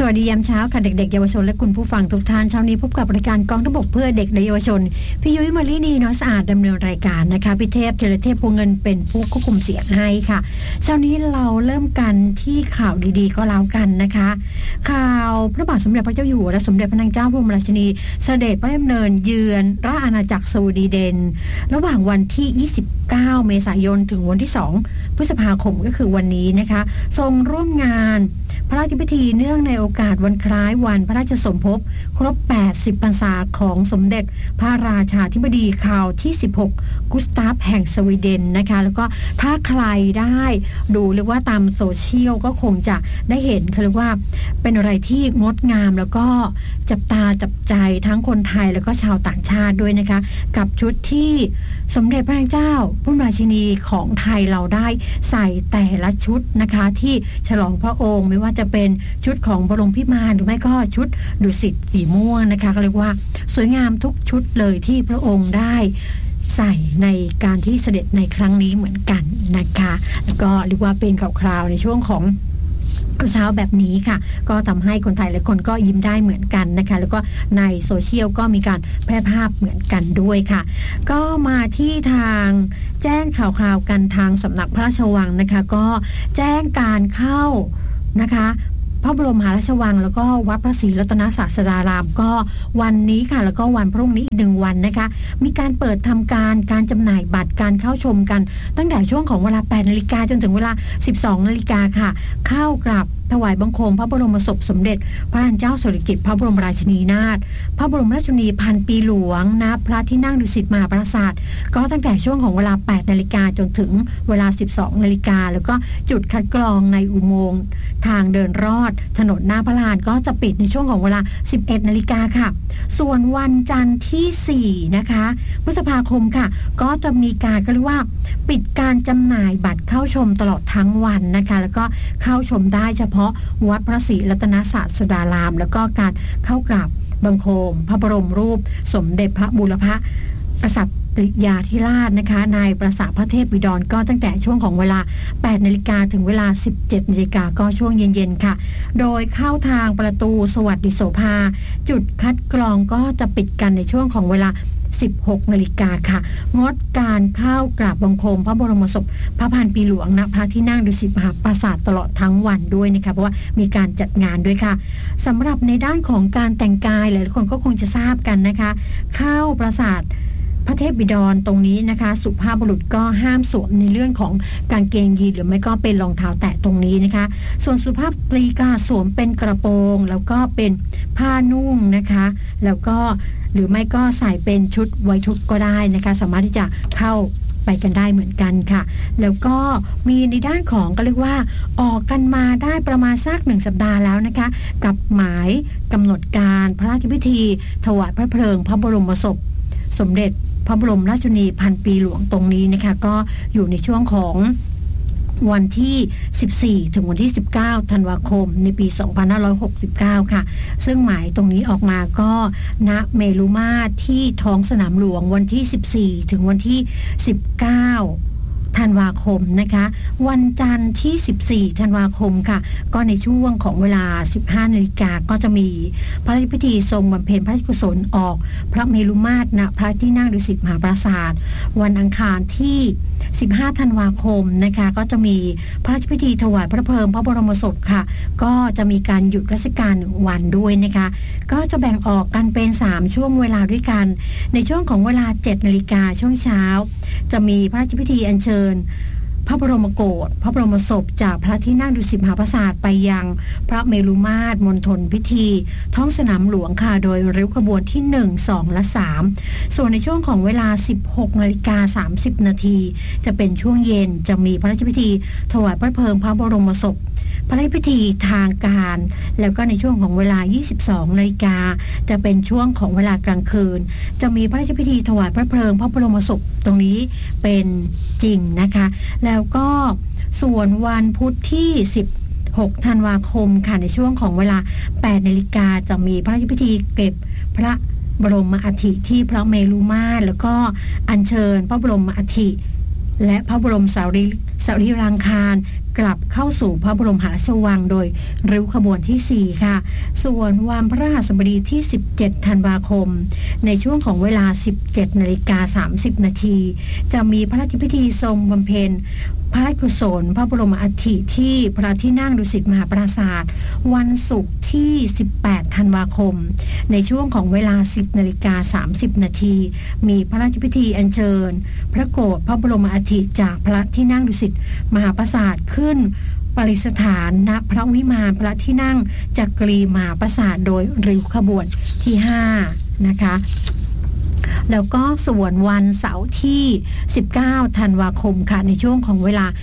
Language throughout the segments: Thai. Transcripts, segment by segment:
สวัสดียามเช้าค่ะเด็กๆเยาวชนและคุณผู้ฟังทุกท่านเช้านี้พบกับรายการกองทัพบกเพื่อเด็กและเยาวชนพี่ยุ้ยมาลีนีน้อยสะอาดดำเนินรายการนะคะพี่เทพเจริญเทพพวงเงินเป็นผู้ควบคุมเสียงให้ค่ะเช้านี้เราเริ่มกันที่ข่าวดีๆก็แล้วกันนะคะข่าวพระบาทสมเด็จพระเจ้าอยู่หัวและสมเด็จพระนางเจ้าพระบรมราชินีเสด็จพระดำเนินเยือนราชอาณาจักรสวีเดนระหว่างวันที่29เมษายนถึงวันที่2พฤษภาคมก็คือวันนี้นะคะทรงร่วมงานพระราชพิธีเนื่องในโอกาสวันคล้ายวันพระราชสมภพครบ80พรรษาของสมเด็จพระราชาธิบดีคาร์ลที่16กุสตาฟแห่งสวีเดนนะคะแล้วก็ถ้าใครได้ดูหรือว่าตามโซเชียลก็คงจะได้เห็นคือว่าเป็นอะไรที่งดงามแล้วก็จับตาจับใจทั้งคนไทยแล้วก็ชาวต่างชาติด้วยนะคะกับชุดที่สมเด็จพระนางเจ้าพระบรมราชินีของไทยเราได้ใส่แต่ละชุดนะคะที่ฉลองพระองค์ไม่ว่าจะเป็นชุดของบรมพิมานหรือไม่ก็ชุดดุสิตสีม่วงนะคะก็เรียกว่าสวยงามทุกชุดเลยที่พระองค์ได้ใส่ในการที่เสด็จในครั้งนี้เหมือนกันนะคะแล้วก็เรียกว่าเป็นข่าวคราวในช่วงของเช้าแบบนี้ค่ะก็ทำให้คนไทยหลายคนก็ยิ้มได้เหมือนกันนะคะแล้วก็ในโซเชียลก็มีการแพร่ภาพเหมือนกันด้วยค่ะก็มาที่ทางแจ้งข่าวคราวกันทางสำนักพระราชวังนะคะก็แจ้งการเข้านะคะพระบรมมหาราชวังแล้วก็วัดพระศรีรัตนศาสดารามก็วันนี้ค่ะแล้วก็วันพรุ่งนี้อีก1วันนะคะมีการเปิดทำการจำหน่ายบัตรการเข้าชมกันตั้งแต่ช่วงของเวลา 8 นาฬิกาจนถึงเวลา 12 นาฬิกาค่ะเข้ากราบถวายบังคมพระบรมศพสมเด็จพระนางเจ้าสิริกิติ์พระบรมราชินีนาถพระบรมราชชนนีพันปีหลวงณพระที่นั่งดุสิตมหาปราสาทก็ตั้งแต่ช่วงของเวลา 8 นาฬิกาจนถึงเวลา 12 นาฬิกาแล้วก็จุดคัดกรองในอุโมงค์ทางเดินรอดถนนหน้าพระลานก็จะปิดในช่วงของเวลา 11 นาฬิกาค่ะส่วนวันจันทร์ที่4นะคะพฤษภาคมค่ะก็จะมีการก็เรียกว่าปิดการจำหน่ายบัตรเข้าชมตลอดทั้งวันนะคะแล้วก็เข้าชมได้เฉพาะวัดพระศรีรัตนศาสดารามแล้วก็การเข้ากราบบังคมพระบรมรูปสมเด็จพระบูรพกษัตริยาธิราชนะคะในปราสาทพระเทพบิดรก็ตั้งแต่ช่วงของเวลา 8 นาฬิกาถึงเวลา 17 นาฬิกาก็ช่วงเย็นๆค่ะโดยเข้าทางประตูสวัสดิโสภาจุดคัดกรองก็จะปิดกันในช่วงของเวลา 16 นาฬิกาค่ะงดการเข้ากราบบังคมพระบรมศพพระพันปีหลวงณพระที่นั่งดุสิตมหาปราสาทตลอดทั้งวันด้วยนะคะเพราะว่ามีการจัดงานด้วยค่ะสำหรับในด้านของการแต่งกายหลายคนก็คงจะทราบกันนะคะเข้าปราสาทพระเทพบิดรตรงนี้นะคะสุภาพบุรุษก็ห้ามสวมในเรื่องของกางเกงยีนหรือไม่ก็เป็นรองเท้าแตะตรงนี้นะคะส่วนสุภาพสตรีก็สวมเป็นกระโปรงแล้วก็เป็นผ้านุ่งนะคะแล้วก็หรือไม่ก็ใส่เป็นชุดไว้ทุกข์ก็ได้นะคะสามารถที่จะเข้าไปกันได้เหมือนกันค่ะแล้วก็มีในด้านของก็เรียกว่าออกกันมาได้ประมาณสัก1 สัปดาห์แล้วนะคะกับหมายกำหนดการพระราชพิธีถวายพระเพลิงพระบรมศพสมเด็จพระบรมราชชนนีพันปีหลวงตรงนี้นะคะก็อยู่ในช่วงของวันที่14ถึงวันที่19ธันวาคมในปี2569ค่ะซึ่งหมายตรงนี้ออกมาก็ณเมรุมาตรที่ท้องสนามหลวงวันที่14ถึงวันที่19ธันวาคมนะคะวันจันทร์ที่14ธันวาคมค่ะก็ในช่วงของเวลา 15 นาฬิกาก็จะมีพระราชพิธีทรงบำเพ็ญพระราชกุศลออกพระเมรุมาตรณพระที่นั่งดุสิตมหาปราสาทวันอังคารที่15ธันวาคมนะคะก็จะมีพระราชพิธีถวายพระเพลิงพระบรมศพค่ะก็จะมีการหยุดราชการ1วันด้วยนะคะก็จะแบ่งออกกันเป็น3ช่วงเวลาด้วยกันในช่วงของเวลา 7 นาฬิกาช่วงเช้าจะมีพระราชพิธีอัญเชิญพระบรมโกศพระบรมศพจากพระที่นั่งดุสิตมหาปราสาทไปยังพระเมรุมาตรมณฑลพิธีท้องสนามหลวงค่ะโดยริ้วขบวนที่1 2และ3ส่วนในช่วงของเวลา 16:30 นาทีจะเป็นช่วงเย็นจะมีพระราชพิธีถวายพระเพลิงพระบรมศพพระราชพิธีทางการแล้วก็ในช่วงของเวลา 22 นาฬิกาจะเป็นช่วงของเวลากลางคืนจะมีพระราชพิธีถวายพระเพลิงพระบรมศพตรงนี้เป็นจริงนะคะแล้วก็ส่วนวันพุธที่16ธันวาคมค่ะในช่วงของเวลา 8 นาฬิกาจะมีพระราชพิธีเก็บพระบรมอัฐิที่พระเมรุมาตรแล้วก็อัญเชิญพระบรมอัฐิและพระบรมสารีรังคารกลับเข้าสู่พระบรมหาราชวังโดยริ้วขบวนที่4ค่ะส่วนวันพฤหัสบดีที่17ธันวาคมในช่วงของเวลา 17:30 นาทีจะมีพระราชพิธีทรงบำเพ็ญพระราชกุศลพระบรมอัฐิที่พระที่นั่งดุสิตมหาปราสาทวันศุกร์ที่18ธันวาคมในช่วงของเวลา 10:30 นาทีมีพระราชพิธีอัญเชิญพระโกฐพระบรมอัฐิจากพระที่นั่งดุสิตมหาปราสาทขึ้นประดิษฐานณพระวิมานพระที่นั่งจักรีมหาปราสาทโดยริ้วขบวนที่5นะคะแล้วก็ส่วนวันเสาร์ที่19ธันวาคมค่ะในช่วงของเวลา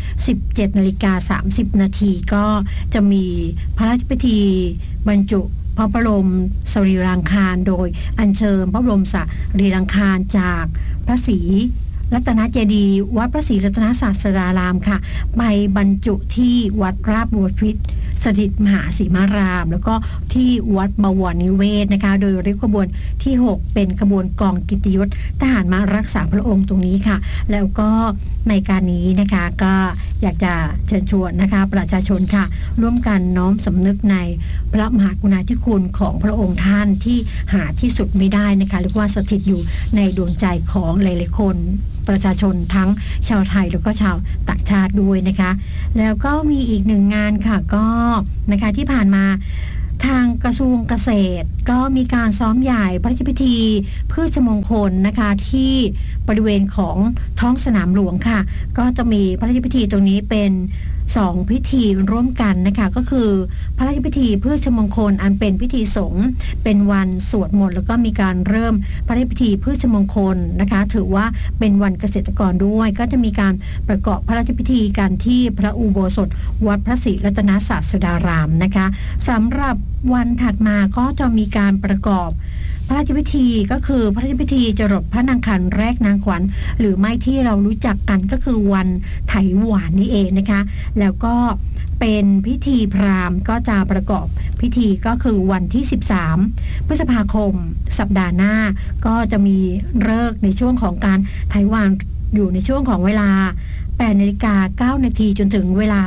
17:30 นาทีก็จะมีพระราชพิธีบรรจุพระบรมสรีรางคารโดยอัญเชิญพระบรมสรีรางคารจากพระศรีรัตนเจดีย์วัดพระศรีรัตนศาสดารามค่ะไปบรรจุที่วัดราชบพิตรสถิตมหาสีมารามแล้วก็ที่วัดบวรนิเวศนะคะโดยริ้วขบวนที่6เป็นขบวนกองกิตติยศทหารมารักษาพระองค์ตรงนี้ค่ะแล้วก็ในการนี้นะคะก็อยากจะเชิญชวนนะคะประชาชนค่ะร่วมกันน้อมสำนึกในพระมหากรุณาธิคุณของพระองค์ท่านที่หาที่สุดไม่ได้นะคะเรียกว่าสถิตอยู่ในดวงใจของหลายๆคนประชาชนทั้งชาวไทยแล้วก็ชาวต่างชาติด้วยนะคะแล้วก็มีอีกหนึ่งงานค่ะก็นะคะที่ผ่านมาทางกระทรวงเกษตรก็มีการซ้อมใหญ่พระราชพิธีพืชมงคลนะคะที่บริเวณของท้องสนามหลวงค่ะก็จะมีพระราชพิธีตรงนี้เป็น2พิธีร่วมกันนะคะก็คือพระราชพิธีพืชมงคลอันเป็นพิธีสงฆ์เป็นวันสวดมนต์แล้วก็มีการเริ่มพระราชพิธีพืชมงคลนะคะถือว่าเป็นวันเกษตรกรด้วยก็จะมีการประกอบพระราชพิธีกันที่พระอุโบสถวัดพระศรีรัตนศาสดารามนะคะสำหรับวันถัดมาก็จะมีการประกอบพระราชพิธีก็คือพระราชพิธีจรดพระนางคันแรกนางขวัญหรือไม่ที่เรารู้จักกันก็คือวันไถหวานนี่เองนะคะแล้วก็เป็นพิธีพราหมณ์ก็จะประกอบพิธีก็คือวันที่13พฤษภาคมสัปดาห์หน้าก็จะมีฤกษ์ในช่วงของการไถหวานอยู่ในช่วงของเวลา8:09 นาทีจนถึงเวลา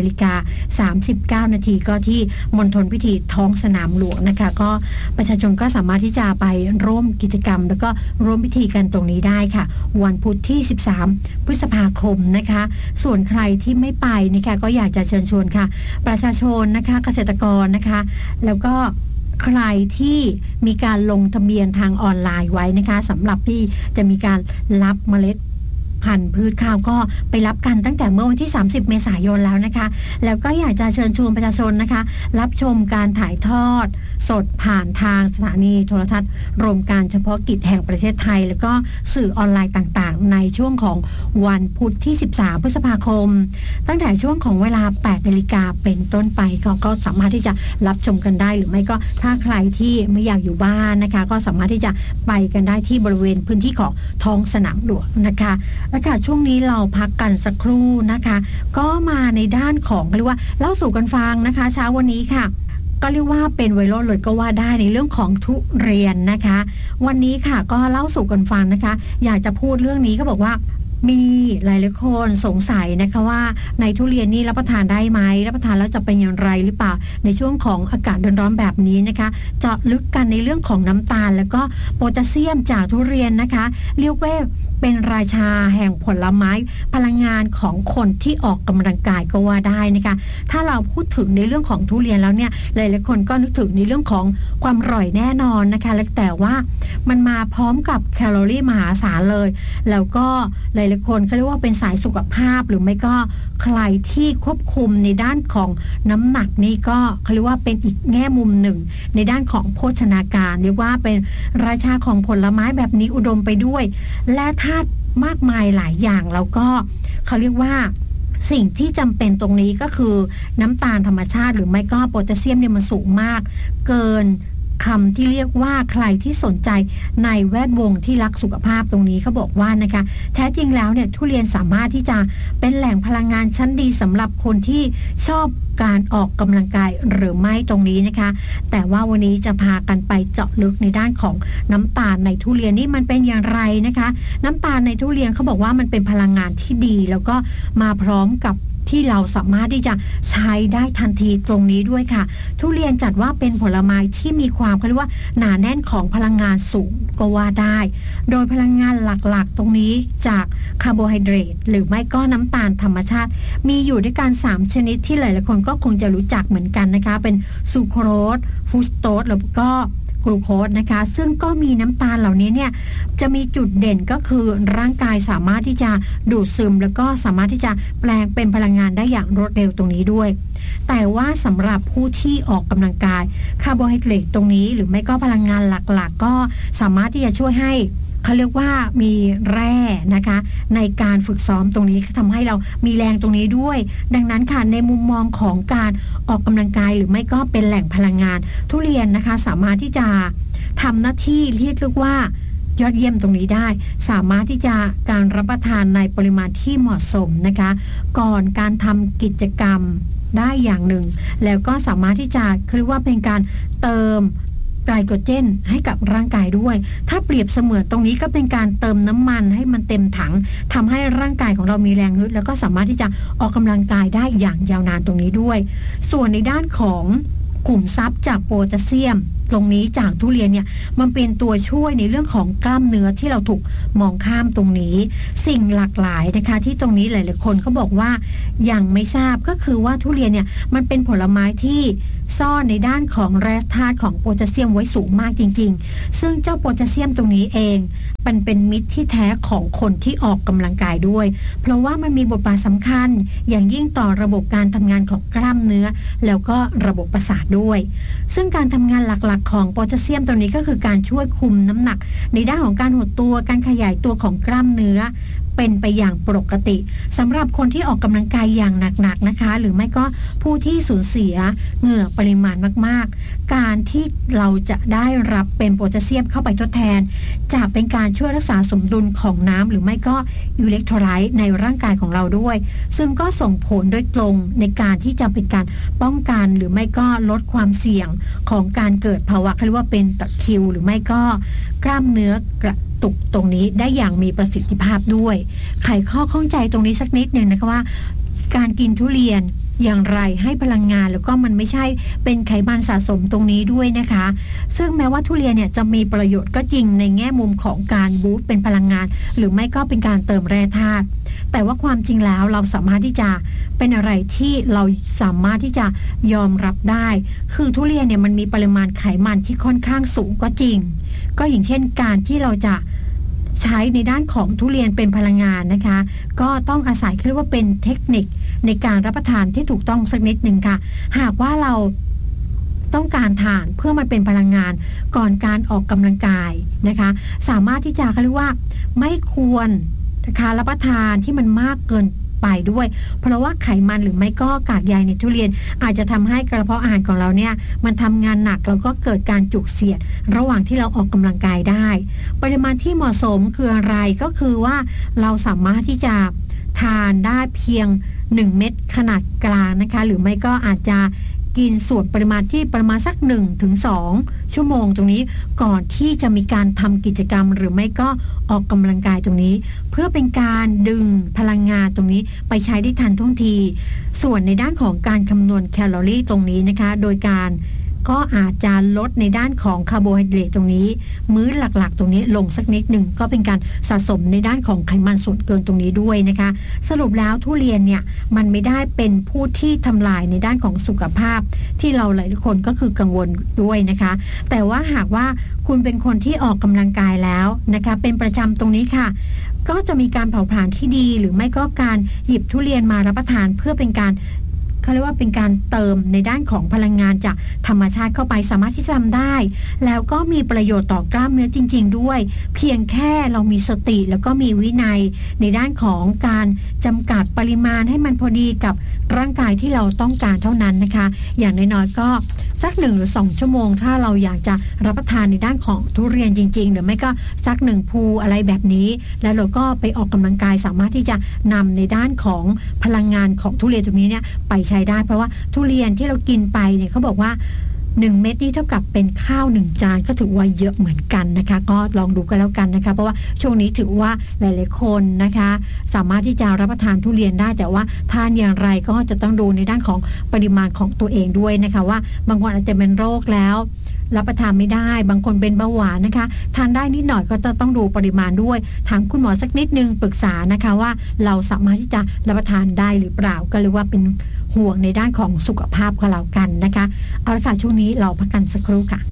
8:39 นาทีก็ที่มณฑลพิธีท้องสนามหลวงนะคะก็ประชาชนก็สามารถที่จะไปร่วมกิจกรรมแล้วก็ร่วมพิธีกันตรงนี้ได้ค่ะวันพุธที่13พฤษภาคมนะคะส่วนใครที่ไม่ไปนะคะก็อยากจะเชิญชวนค่ะประชาชนนะคะเกษตรกรนะคะแล้วก็ใครที่มีการลงทะเบียนทางออนไลน์ไว้นะคะสำหรับที่จะมีการรับเมล็ดพันธุ์พืชข้าวก็ไปรับกันตั้งแต่เมื่อวันที่30เมษายนแล้วนะคะแล้วก็อยากจะเชิญชวนประชาชนนะคะรับชมการถ่ายทอดสดผ่านทางสถานีโทรทัศน์รวมการเฉพาะกิจแห่งประเทศไทยแล้วก็สื่อออนไลน์ต่างๆในช่วงของวันพุธที่13พฤษภาคมตั้งแต่ช่วงของเวลา 8 นาฬิกาเป็นต้นไปก็สามารถที่จะรับชมกันได้หรือไม่ก็ถ้าใครที่ไม่อยากอยู่บ้านนะคะก็สามารถที่จะไปกันได้ที่บริเวณพื้นที่ของท้องสนามหลวงนะคะแล้วค่ะช่วงนี้เราพักกันสักครู่นะคะก็มาในด้านของเรียกว่าเล่าสู่กันฟังนะคะเช้าวันนี้ค่ะก็เรียกว่าเป็นไวรัลเลยก็ว่าได้ในเรื่องของทุเรียนนะคะวันนี้ค่ะก็เล่าสู่กันฟังนะคะอยากจะพูดเรื่องนี้ก็บอกว่ามีหลายๆคนสงสัยนะคะว่าในทุเรียนนี่รับประทานได้ไหมรับประทานแล้วจะเป็นอย่างไรหรือเปล่าในช่วงของอากาศร้อนๆแบบนี้นะคะเจาะลึกกันในเรื่องของน้ำตาลแล้วก็โพแทสเซียมจากทุเรียนนะคะเรียกว่าเป็นราชาแห่งผลไม้พลังงานของคนที่ออกกำลังกายก็ว่าได้นะคะถ้าเราพูดถึงในเรื่องของทุเรียนแล้วเนี่ยหลายๆคนก็นึกถึงในเรื่องของความอร่อยแน่นอนนะคะแต่ว่ามันมาพร้อมกับแคลอรี่มหาศาลเลยแล้วก็หลายๆคนก็เรียกว่าเป็นสายสุขภาพหรือไม่ก็ใครที่ควบคุมในด้านของน้ำหนักนี่ก็เขาเรียกว่าเป็นอีกแง่มุมหนึ่งในด้านของโภชนาการเรียกว่าเป็นราชาของผลไม้แบบนี้อุดมไปด้วยและธาตุมากมายหลายอย่างแล้วก็เขาเรียกว่าสิ่งที่จำเป็นตรงนี้ก็คือน้ำตาลธรรมชาติหรือไม่ก็โพแทสเซียมเนี่ยมันสูงมากเกินคำที่เรียกว่าใครที่สนใจในแวดวงที่รักสุขภาพตรงนี้เขาบอกว่านะคะแท้จริงแล้วเนี่ยทุเรียนสามารถที่จะเป็นแหล่งพลังงานชั้นดีสำหรับคนที่ชอบการออกกำลังกายหรือไม่ตรงนี้นะคะแต่ว่าวันนี้จะพากันไปเจาะลึกในด้านของน้ำตาลในทุเรียนนี่มันเป็นอย่างไรนะคะน้ำตาลในทุเรียนเขาบอกว่ามันเป็นพลังงานที่ดีแล้วก็มาพร้อมกับที่เราสามารถที่จะใช้ได้ทันทีตรงนี้ด้วยค่ะทุเรียนจัดว่าเป็นผลไม้ที่มีความเขาเรียกว่าหนาแน่นของพลังงานสูงก็ว่าได้โดยพลังงานหลักๆตรงนี้จากคาร์โบไฮเดรตหรือไม่ก็น้ำตาลธรรมชาติมีอยู่ด้วยกัน3ชนิดที่หลายๆคนก็คงจะรู้จักเหมือนกันนะคะเป็นซูโครสฟรุกโตสแล้วก็กลูโคสนะคะซึ่งก็มีน้ำตาลเหล่านี้เนี่ยจะมีจุดเด่นก็คือร่างกายสามารถที่จะดูดซึมแล้วก็สามารถที่จะแปลงเป็นพลังงานได้อย่างรวดเร็วตรงนี้ด้วยแต่ว่าสำหรับผู้ที่ออกกำลังกายคาร์โบไฮเดรตตรงนี้หรือไม่ก็พลังงานหลักๆก็สามารถที่จะช่วยให้เขาเรียกว่ามีแร่นะคะในการฝึกซ้อมตรงนี้ทำให้เรามีแรงตรงนี้ด้วยดังนั้นค่ะในมุมมองของการออกกำลังกายหรือไม่ก็เป็นแหล่งพลังงานทุเรียนนะคะสามารถที่จะทำหน้าที่ที่เรียกว่ายอดเยี่ยมตรงนี้ได้สามารถที่จะการรับประทานในปริมาณที่เหมาะสมนะคะก่อนการทำกิจกรรมได้อย่างหนึ่งแล้วก็สามารถที่จะเรียกว่าเป็นการเติมไกลโคเจนให้กับร่างกายด้วยถ้าเปรียบเสมือนตรงนี้ก็เป็นการเติมน้ำมันให้มันเต็มถังทำให้ร่างกายของเรามีแรงฮึดแล้วก็สามารถที่จะออกกำลังกายได้อย่างยาวนานตรงนี้ด้วยส่วนในด้านของกลุ่มทรัพย์จากโพแทสเซียมตรงนี้จากทุเรียนเนี่ยมันเป็นตัวช่วยในเรื่องของกล้ามเนื้อที่เราถูกมองข้ามตรงนี้สิ่งหลากหลายนะคะที่ตรงนี้หลายๆคนเขาบอกว่ายังไม่ทราบก็คือว่าทุเรียนเนี่ยมันเป็นผลไม้ที่ซ่อนในด้านของแร่ธาตุของโพแทสเซียมไว้สูงมากจริงๆซึ่งเจ้าโพแทสเซียมตรงนี้เองมันเป็นมิตรที่แท้ของคนที่ออกกำลังกายด้วยเพราะว่ามันมีบทบาทสำคัญอย่างยิ่งต่อระบบการทำงานของกล้ามเนื้อแล้วก็ระบบประสาทด้วยซึ่งการทำงานหลักๆของโพแทสเซียมตรงนี้ก็คือการช่วยคุมน้ำหนักในด้านของการหดตัวการขยายตัวของกล้ามเนื้อเป็นไปอย่างปกติสำหรับคนที่ออกกำลังกายอย่างหนักๆนะคะหรือไม่ก็ผู้ที่สูญเสียเหงื่อปริมาณมากๆการที่เราจะได้รับเป็นโพแทสเซียมเข้าไปทดแทนจะเป็นการช่วยรักษาสมดุลของน้ำหรือไม่ก็อิเล็กโทรไลต์ในร่างกายของเราด้วยซึ่งก็ส่งผลโดยตรงในการที่จะเป็นการป้องกันหรือไม่ก็ลดความเสี่ยงของการเกิดภาวะเรียกว่าเป็นตะคริวหรือไม่ก็กล้ามเนื้อกระตุกตรงนี้ได้อย่างมีประสิทธิภาพด้วยไขข้อข้องใจตรงนี้สักนิดหนึ่งนะคะว่าการกินทุเรียนอย่างไรให้พลังงานแล้วก็มันไม่ใช่เป็นไขมันสะสมตรงนี้ด้วยนะคะซึ่งแม้ว่าทุเรียนเนี่ยจะมีประโยชน์ก็จริงในแง่มุมของการบูสต์เป็นพลังงานหรือไม่ก็เป็นการเติมแร่ธาตุแต่ว่าความจริงแล้วเราสามารถที่จะเป็นอะไรที่เราสามารถที่จะยอมรับได้คือทุเรียนเนี่ยมันมีปริมาณไขมันที่ค่อนข้างสูงก็จริงก็อย่างเช่นการที่เราจะใช้ในด้านของทุเรียนเป็นพลังงานนะคะก็ต้องอาศัยเรียกว่าเป็นเทคนิคในการรับประทานที่ถูกต้องสักนิดหนึ่งค่ะหากว่าเราต้องการทานเพื่อมันเป็นพลังงานก่อนการออกกำลังกายนะคะสามารถที่จะเรียกว่าไม่ควรนะคะรับประทานที่มันมากเกินไปด้วยเพราะว่าไขมันหรือไม่ก็กากใยในทุเรียนอาจจะทำให้กระเพาะอาหารของเราเนี่ยมันทำงานหนักแล้วก็เกิดการจุกเสียดระหว่างที่เราออกกำลังกายได้ปริมาณที่เหมาะสมคืออะไรก็คือว่าเราสามารถที่จะทานได้เพียง1เม็ดขนาดกลางนะคะหรือไม่ก็อาจจะกินส่วนปริมาณที่ประมาณสัก 1-2 ชั่วโมงตรงนี้ก่อนที่จะมีการทำกิจกรรมหรือไม่ก็ออกกำลังกายตรงนี้เพื่อเป็นการดึงพลังงานตรงนี้ไปใช้ได้ทันท่วงทีส่วนในด้านของการคำนวณแคลอรี่ตรงนี้นะคะโดยการก็อาจจะลดในด้านของคาร์โบไฮเดรตตรงนี้มื้อหลักๆตรงนี้ลงสักนิดหนึ่งก็เป็นการสะสมในด้านของไขมันส่วนเกินตรงนี้ด้วยนะคะสรุปแล้วทุเรียนเนี่ยมันไม่ได้เป็นผู้ที่ทำลายในด้านของสุขภาพที่เราหลายคนก็คือกังวลด้วยนะคะแต่ว่าหากว่าคุณเป็นคนที่ออกกำลังกายแล้วนะคะเป็นประจำตรงนี้ค่ะก็จะมีการเผาผลาญที่ดีหรือไม่ก็การหยิบทุเรียนมารับประทานเพื่อเป็นการเขาเรียกว่าเป็นการเติมในด้านของพลังงานจากธรรมชาติเข้าไปสามารถที่จะทำได้แล้วก็มีประโยชน์ต่อกล้ามเนื้อจริงๆด้วยเพียงแค่เรามีสติแล้วก็มีวินัยในด้านของการจำกัดปริมาณให้มันพอดีกับร่างกายที่เราต้องการเท่านั้นนะคะอย่างน้อยๆก็สัก1 หรือ 2 ชั่วโมงถ้าเราอยากจะรับประทานในด้านของทุเรียนจริงๆหรือไม่ก็สัก1 ภูอะไรแบบนี้แล้วเราก็ไปออกกำลังกายสามารถที่จะนำในด้านของพลังงานของทุเรียนตรงนี้เนี่ยไปใช้ได้เพราะว่าทุเรียนที่เรากินไปเนี่ยเขาบอกว่า 1 เม็ดนี่เท่ากับเป็นข้าว1 จานก็ถือว่าเยอะเหมือนกันนะคะก็ลองดูกันแล้วกันนะคะเพราะว่าช่วงนี้ถือว่าหลายๆคนนะคะสามารถที่จะรับประทานทุเรียนได้แต่ว่าทานอย่างไรก็จะต้องดูในด้านของปริมาณของตัวเองด้วยนะคะว่าบางคนอาจจะเป็นโรคแล้วรับประทานไม่ได้บางคนเป็นเบาหวานนะคะทานได้นิดหน่อยก็จะต้องดูปริมาณด้วยถามคุณหมอสักนิดนึงปรึกษานะคะว่าเราสามารถที่จะรับประทานได้หรือเปล่าก็เรียกว่าเป็นห่วงในด้านของสุขภาพของเรากันนะคะเอาละค่ะช่วงนี้เราพักกันสักครู่ค่ะ